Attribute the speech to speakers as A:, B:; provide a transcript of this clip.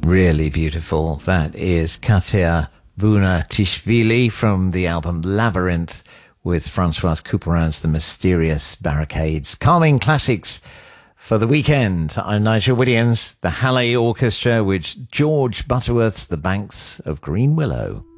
A: Really beautiful. That is Katia Bunatishvili from the album Labyrinth with Francois Couperin's The Mysterious Barricades. Calming classics for the weekend. I'm Nigel Williams, the Halle Orchestra with George Butterworth's The Banks of Green Willow.